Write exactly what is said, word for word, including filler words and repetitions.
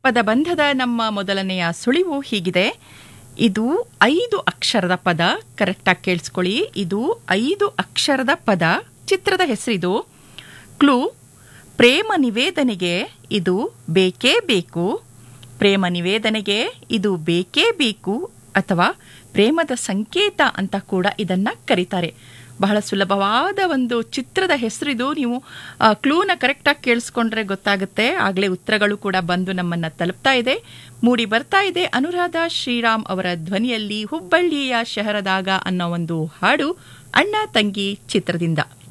ಪದಬಂಧದ ನಮ್ಮ ಮೊದಲನೆಯ ಸುಳಿವು ಹೀಗಿದೆ. ಇದು ಐದು ಅಕ್ಷರದ ಪದ. ಕರೆಕ್ಟಾಗಿ ಕೇಳಿಸ್ಕೊಳ್ಳಿ. ಇದು ಐದು ಅಕ್ಷರದ ಪದ. ಚಿತ್ರದ ಹೆಸರಿದು. ಕ್ಲೂ: ಪ್ರೇಮ ನಿವೇದನೆಗೆ ಇದು ಬೇಕೇ ಬೇಕು. ಪ್ರೇಮ ನಿವೇದನೆಗೆ ಇದು ಬೇಕೇ ಬೇಕು ಅಥವಾ ಪ್ರೇಮದ ಸಂಕೇತ ಅಂತ ಕೂಡ ಇದನ್ನ ಕರೀತಾರೆ. ಬಹಳ ಸುಲಭವಾದ ಒಂದು ಚಿತ್ರದ ಹೆಸರಿದು. ನೀವು ಕ್ಲೂನ ಕರೆಕ್ಟಾಗಿ ಕೇಳಿಸ್ಕೊಂಡ್ರೆ ಗೊತ್ತಾಗುತ್ತೆ. ಆಗಲೇ ಉತ್ತರಗಳು ಕೂಡ ಬಂದು ನಮ್ಮನ್ನ ತಲುಪ್ತಾ ಇದೆ. ಮೂಡಿ ಬರ್ತಾ ಇದೆ ಅನುರಾಧ ಶ್ರೀರಾಮ್ ಅವರ ಧ್ವನಿಯಲ್ಲಿ ಹುಬ್ಬಳ್ಳಿಯ ಶಹರದಾಗ ಅನ್ನೋ ಒಂದು ಹಾಡು ಅಣ್ಣ ತಂಗಿ ಚಿತ್ರದಿಂದ.